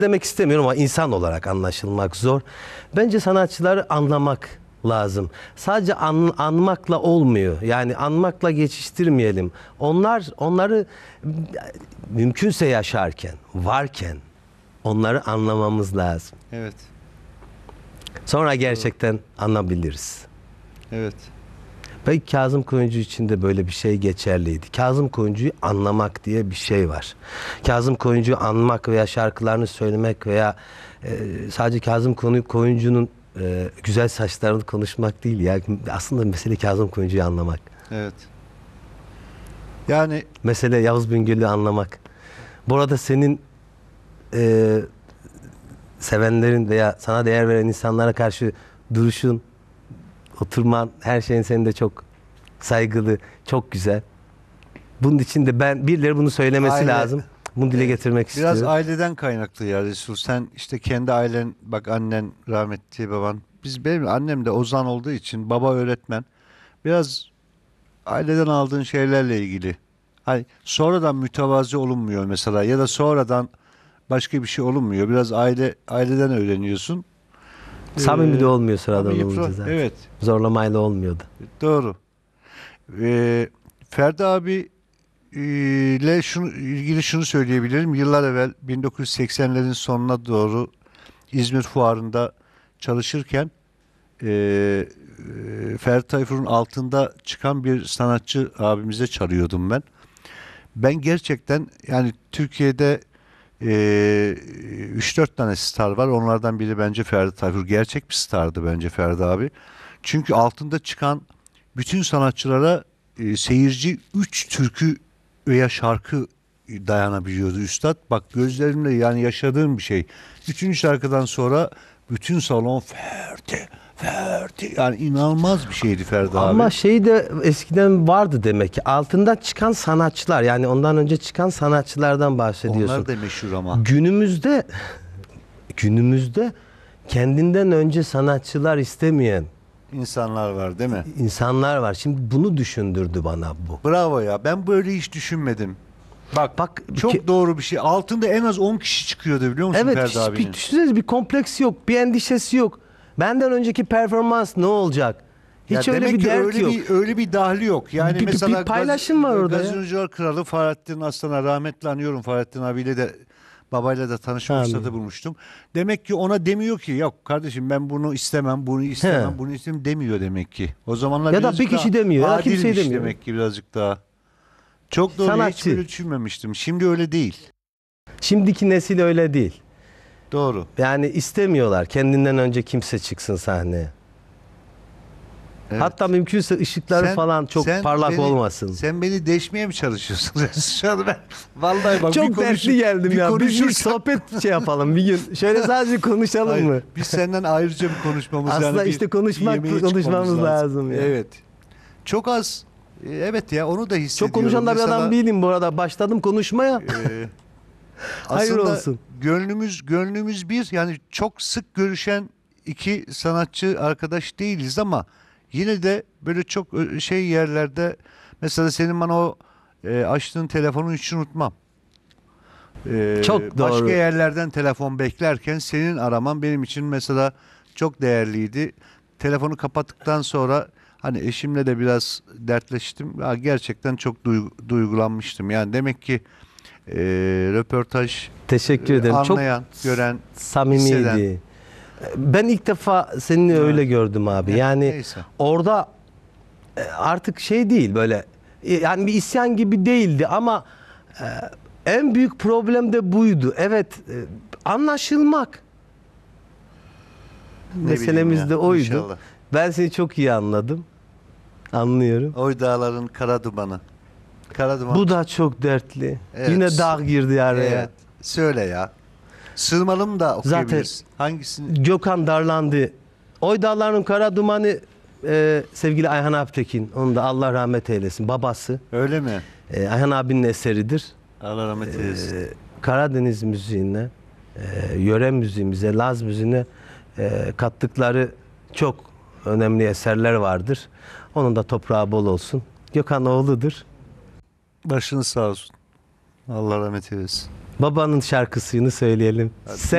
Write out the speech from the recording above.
demek istemiyorum ama insan olarak anlaşılmak zor. Bence sanatçıları anlamak lazım. Sadece anmakla olmuyor. Yani anmakla geçiştirmeyelim. Onları mümkünse yaşarken, varken onları anlamamız lazım. Evet. Sonra gerçekten anlayabiliriz. Evet. Belki Kazım Koyuncu için de böyle bir şey geçerliydi. Kazım Koyuncu'yu anlamak diye bir şey var. Kazım Koyuncu'yu anmak veya şarkılarını söylemek veya sadece Kazım Koyuncu'nun güzel saçlarını konuşmak değil ya. Aslında mesele Kazım Koyuncu'yu anlamak. Evet. Yani Mesele Yavuz Bingöl'ü anlamak. Bu arada senin sevenlerin veya sana değer veren insanlara karşı duruşun, oturman, her şeyin senin de çok saygılı, çok güzel. Bunun için de birileri bunu söylemesi lazım. Bunu dile getirmek istiyorum. biraz aileden kaynaklı ya Resul. Sen işte kendi ailen, bak annen rahmetli, baban. Benim annem de ozan olduğu için, baba öğretmen. Biraz aileden aldığın şeylerle ilgili. Hani sonradan mütevazi olunmuyor mesela, ya da sonradan başka bir şey olunmuyor. Biraz aileden öğreniyorsun. Samimi de olmuyor sıradan Ama olunca zaten. Evet, Zorlamayla olmuyordu. doğru. Ferdi abi ile ilgili şunu söyleyebilirim. Yıllar evvel 1980'lerin sonuna doğru İzmir Fuarı'nda çalışırken Ferdi Tayfur'un altında çıkan bir sanatçı abimize çalıyordum ben. Ben gerçekten, yani Türkiye'de 3-4 tane star var. Onlardan biri bence Ferdi Tayfur. Gerçek bir stardı bence Ferdi abi. Çünkü altında çıkan bütün sanatçılara seyirci 3 türkü veya şarkı dayanabiliyordu üstad. Bak gözlerimle yani yaşadığım bir şey. 3. şarkıdan sonra bütün salon Ferdi, Ferdi. Yani inanılmaz bir şeydi Ferdi abi. Ama şey de eskiden vardı demek ki. Altından çıkan sanatçılar, yani ondan önce çıkan sanatçılardan bahsediyorsun. Onlar da meşhur ama. Günümüzde kendinden önce sanatçılar istemeyen İnsanlar var değil mi? insanlar var. Şimdi bunu düşündürdü bana bu. Bravo ya. Ben böyle hiç düşünmedim. Bak Çok doğru bir şey. Altında en az 10 kişi çıkıyordu, biliyor musun evet, Ferdi abinin? hiçbir düşünsenize, bir kompleksi yok, bir endişesi yok. Benden önceki performans ne olacak? Hiç Ya öyle demek bir ki dert yok. öyle bir dahli yok. Yani Bir mesela paylaşım var orada ya. Gazinocular Kralı Fahrettin Aslan'a, rahmetli anıyorum, Fahrettin abiyle de, babayla da tanışma Amin. fırsatı bulmuştum. Demek ki ona demiyor ki yok kardeşim ben bunu istemem, bunu istemem, He. bunu istemem demiyor demek ki. O zamanlar Ya da birazcık bir kişi daha demiyor, ya da kimse adilmiş demiyor. demek ki birazcık daha. Çok doğru. Hiç Sanatçı. böyle düşünmemiştim. Şimdi öyle değil. Şimdiki nesil öyle değil. Doğru. Yani istemiyorlar kendinden önce kimse çıksın sahneye. Evet. Hatta mümkünse ışıkları falan çok parlak beni, olmasın. Sen beni deşmeye mi çalışıyorsun? Şu an ben vallahi bak, Çok dertli geldim ya. Biz bir sohbet şey yapalım bir gün. Şöyle sadece konuşalım Hayır, mı? biz senden ayrıca bir konuşmamız Aslında yani işte yemeğe konuşmamız çıkmamız lazım ya. Evet. Çok az. Evet ya, onu da hissediyorum. Çok konuşan da bir Mesela, adam değilim bu arada. Başladım konuşmaya. Hayır aslında olsun. gönlümüz bir, yani çok sık görüşen iki sanatçı arkadaş değiliz ama yine de böyle çok şey yerlerde, mesela senin bana o açtığın telefonu hiç unutmam. Çok doğru. Başka yerlerden telefon beklerken senin araman benim için mesela çok değerliydi. Telefonu kapattıktan sonra hani eşimle de biraz dertleştim. Ya gerçekten çok duygulanmıştım. Yani demek ki röportaj Teşekkür ederim. anlayan, Çok gören, samimiydi. hisseden. Ben ilk defa seni öyle gördüm abi. Yani Neyse. orada artık şey değil böyle, yani bir isyan gibi değildi ama en büyük problem de buydu. Evet, anlaşılmak. Ne Meselemiz bileyim de ya, oydu. inşallah. Ben seni çok iyi anladım. Anlıyorum. Oy dağların kara dumanı. Kara duman. Bu da çok dertli. Evet. Yine dağ girdi araya. Evet. Söyle ya. Sığmalım da okuyabiliriz. Hangisini? Gökhan darlandı. Oy dağların kara dumanı, sevgili Ayhan Aptekin. Onu da Allah rahmet eylesin. Babası. Öyle mi? Ayhan abinin eseridir. Allah rahmet eylesin. Karadeniz müziğine, yöre müziğimize, Laz müziğine kattıkları çok önemli eserler vardır. Onun da toprağı bol olsun. Gökhan oğludur. Başınız sağ olsun. Allah rahmet eylesin. Babanın şarkısını söyleyelim.